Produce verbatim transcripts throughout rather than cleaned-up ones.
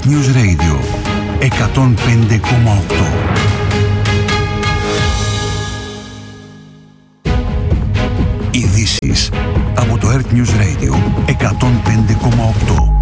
News Radio εκατόν πέντε κόμμα οκτώ. Ειδήσεις από το Earth News Radio εκατόν πέντε κόμμα οκτώ.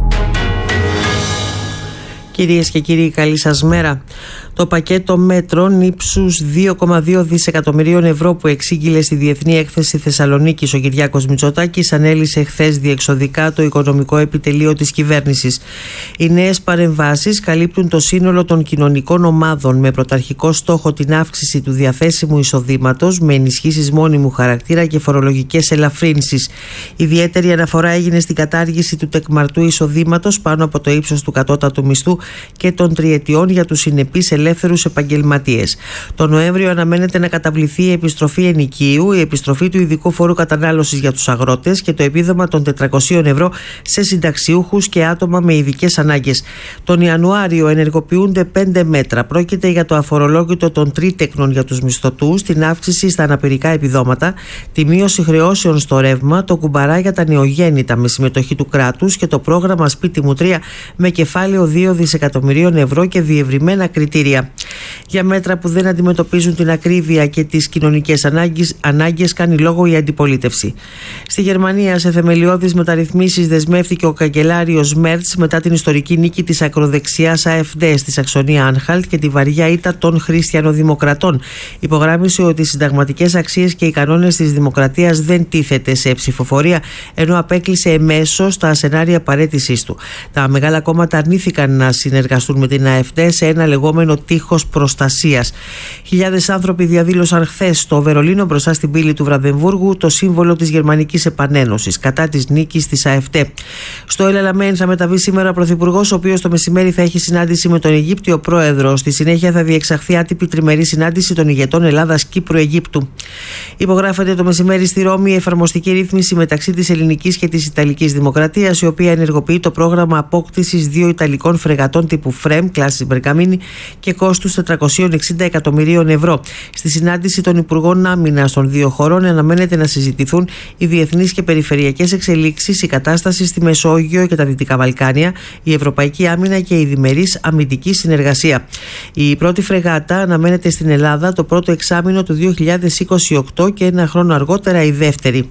Κυρίες και κύριοι, καλή σας μέρα. Το πακέτο μέτρων ύψους δύο κόμμα δύο δισεκατομμυρίων ευρώ που εξήγηλε στη Διεθνή Έκθεση Θεσσαλονίκης ο Κυριάκος Μητσοτάκης ανέλησε χθες διεξοδικά το οικονομικό επιτελείο της κυβέρνησης. Οι νέες παρεμβάσεις καλύπτουν το σύνολο των κοινωνικών ομάδων με πρωταρχικό στόχο την αύξηση του διαθέσιμου εισοδήματος με ενισχύσεις μόνιμου χαρακτήρα και φορολογικές ελαφρύνσεις. Ιδιαίτερη αναφορά έγινε στην κατάργηση του τεκμαρτού εισοδήματος πάνω από το ύψος του κατώτατου μισθού και των τριετιών για τους συνεπείς ελεύθερους επαγγελματίες. Το Νοέμβριο αναμένεται να καταβληθεί η επιστροφή ενοικίου, η επιστροφή του ειδικού φόρου κατανάλωσης για τους αγρότες και το επίδομα των τετρακοσίων ευρώ σε συνταξιούχους και άτομα με ειδικές ανάγκες. Τον Ιανουάριο ενεργοποιούνται πέντε μέτρα. Πρόκειται για το αφορολόγητο των τρίτεκνων για τους μισθωτούς, την αύξηση στα αναπηρικά επιδόματα, τη μείωση χρεώσεων στο ρεύμα, το κουμπαρά για τα νεογέννητα με συμμετοχή του κράτους και το πρόγραμμα Σπίτι μου τρία με κεφάλαιο δύο δισεκατομμυρίων ευρώ και διευρυμένα κριτήρια. Για μέτρα που δεν αντιμετωπίζουν την ακρίβεια και τις κοινωνικές ανάγκες, ανάγκες κάνει λόγο η αντιπολίτευση. Στη Γερμανία, σε θεμελιώδεις μεταρρυθμίσεις δεσμεύτηκε ο καγκελάριος Μέρτς μετά την ιστορική νίκη της ακροδεξιάς AfD στη Σαξονία Άνχαλτ και τη βαριά ήττα των χριστιανοδημοκρατών. Υπογράμμισε ότι οι συνταγματικές αξίες και οι κανόνες της δημοκρατίας δεν τίθεται σε ψηφοφορία, ενώ απέκλεισε εμέσως τα σενάρια παραίτησής του. Τα μεγάλα κόμματα αρνήθηκαν να συνεργαστούν με την AfD σε ένα λεγόμενο τείχος προστασίας. Χιλιάδες άνθρωποι διαδήλωσαν χθες στο Βερολίνο μπροστά στην πύλη του Βραντεμβούργου το σύμβολο της Γερμανικής Επανένωσης κατά της νίκης της AfD. Στο El Alamein θα μεταβεί σήμερα ο Πρωθυπουργός, ο οποίος το μεσημέρι θα έχει συνάντηση με τον Αιγύπτιο Πρόεδρο. Στη συνέχεια θα διεξαχθεί άτυπη τριμερή συνάντηση των ηγετών Ελλάδας, Κύπρου, Αιγύπτου. Υπογράφεται το μεσημέρι στη Ρώμη η εφαρμοστική ρύθμιση μεταξύ της ελληνικής και της ιταλικής δημοκρατίας, η οποία ενεργοποιεί το πρόγραμμα απόκτησης δύο ιταλικών φρεγατών τύπου Φρέμ, κλάσης Μπεργκαμίνη, και κόστους τετρακόσια εξήντα εκατομμυρίων ευρώ. Στη συνάντηση των Υπουργών Άμυνας των δύο χωρών αναμένεται να συζητηθούν οι διεθνείς και περιφερειακές εξελίξεις, η κατάσταση στη Μεσόγειο και τα Δυτικά Βαλκάνια, η ευρωπαϊκή άμυνα και η διμερής αμυντική συνεργασία. Η πρώτη φρεγάτα αναμένεται στην Ελλάδα το πρώτο εξάμηνο του δύο χιλιάδες είκοσι οκτώ και ένα χρόνο αργότερα η δεύτερη.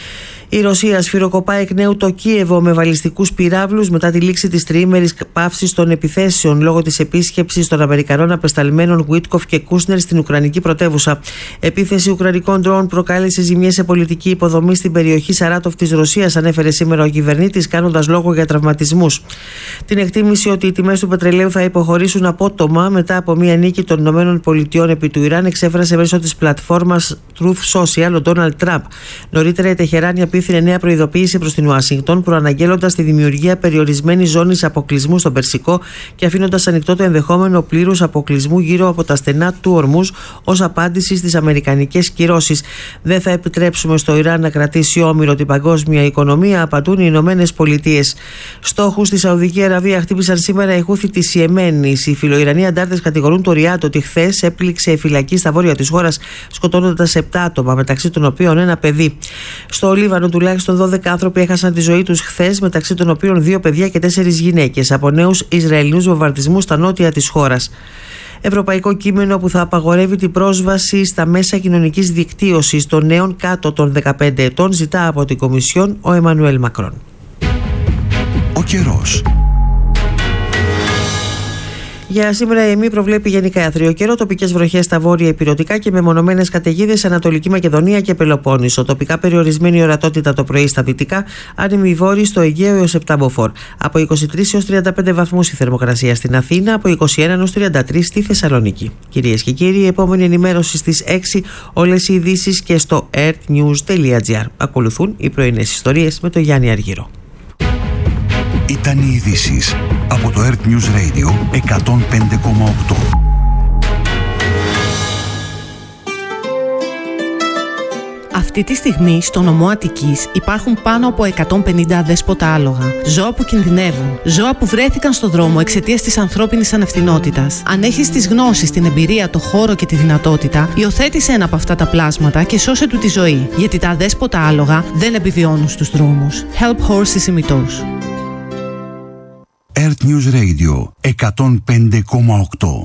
Η Ρωσία σφυροκοπά εκ νέου το Κίεβο με βαλιστικούς πυράβλους μετά τη λήξη της τριήμερης παύσης των επιθέσεων λόγω της επίσκεψης των Αμερικανών απεσταλμένων Γουίτκοφ και Κούσνερ στην Ουκρανική πρωτεύουσα. Επίθεση ουκρανικών ντρόουν προκάλεσε ζημιές σε πολιτική υποδομή στην περιοχή Σαράτοφ της Ρωσίας, ανέφερε σήμερα ο κυβερνήτης, κάνοντας λόγο για τραυματισμούς. Την εκτίμηση ότι οι τιμές του πετρελαίου θα υποχωρήσουν απότομα μετά από μια νίκη των ΗΠΑ επί του Ιράν εξέφρασε μέσω της πλατφόρμας Truth Social ο Ντόναλντ Τραμπ. Νωρίτερα η Τεχεράνη απίθυνε νέα προειδοποίηση προς την Ουάσιγκτον, προαναγγέλλοντας τη δημιουργία περιορισμένης ζώνης αποκλεισμού στον Περσικό και αφήνοντας ανοιχτό το ενδεχόμενο πλήρους αποκλεισμού γύρω από τα στενά του Ορμούζ ως απάντηση στις αμερικανικές κυρώσεις. Δεν θα επιτρέψουμε στο Ιράν να κρατήσει όμηρο την παγκόσμια οικονομία, απαντούν οι Ηνωμένες Πολιτείες. Στόχους στη Σαουδική Αραβία χτύπησαν σήμερα οι Χούθι της Ιεμένης. Οι φιλοϊρανοί αντάρτες κατηγορούν το Ριάντ ότι χθες έπληξε φυλακή στα βόρεια της χώρας, σκοτώνοντας επτά άτομα, μεταξύ των οποίων ένα παιδί. Στο Λίβανο, τουλάχιστον δώδεκα άνθρωποι έχασαν τη ζωή τους χθες, μεταξύ των οποίων δύο παιδιά και τέσσερις γυναίκες, από νέους Ισραηλινούς βομβαρδισμούς στα νότια της χώρας. Ευρωπαϊκό κείμενο που θα απαγορεύει την πρόσβαση στα μέσα κοινωνικής δικτύωσης των νέων κάτω των δεκαπέντε ετών, ζητά από την Κομισιόν ο Εμμανουέλ Μακρόν. Ο καιρός. Για σήμερα η ΕΜΗ προβλέπει γενικά άθριο καιρό, τοπικές βροχές στα βόρεια ηπειρωτικά και μεμονωμένες καταιγίδες σε Ανατολική Μακεδονία και Πελοπόννησο. Τοπικά περιορισμένη ορατότητα το πρωί στα δυτικά, άνεμοι βόρειοι στο Αιγαίο έως επτά μποφόρ. Από είκοσι τρεις έως τριάντα πέντε βαθμούς η θερμοκρασία στην Αθήνα, από είκοσι ένα έως τριάντα τρεις στη Θεσσαλονίκη. Κυρίες και κύριοι, η επόμενη ενημέρωση στις έξι, όλες οι ειδήσεις και στο earthnews τελεία gr. Ακολουθούν οι πρωινές ιστορίες με τον Γιάννη Αργύρο. Ήταν οι ειδήσεις από το Earth News Radio εκατόν πέντε κόμμα οκτώ. Αυτή τη στιγμή στο νομό Αττικής υπάρχουν πάνω από εκατόν πενήντα αδέσποτα άλογα. Ζώα που κινδυνεύουν. Ζώα που βρέθηκαν στο δρόμο εξαιτίας της ανθρώπινης ανευθυνότητας. Αν έχεις τις γνώσεις, την εμπειρία, το χώρο και τη δυνατότητα, υιοθέτησε ένα από αυτά τα πλάσματα και σώσε του τη ζωή. Γιατί τα αδέσποτα άλογα δεν επιβιώνουν στους δρόμους. Help Horses ημιτός. Earth News Radio εκατόν πέντε κόμμα οκτώ.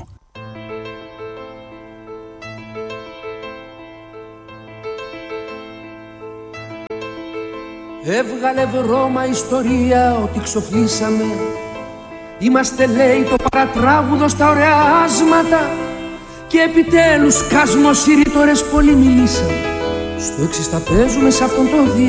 Έβγαλε βρώμα ιστορία ότι ξοφλήσαμε. Είμαστε, λέει, το παρατράγουδο στα ωραία άσματα. Και επιτέλους κασμοσυρρήτορες πολύ μιλήσαμε. Στο έξι τα παίζουμε σε αυτόν τον δία.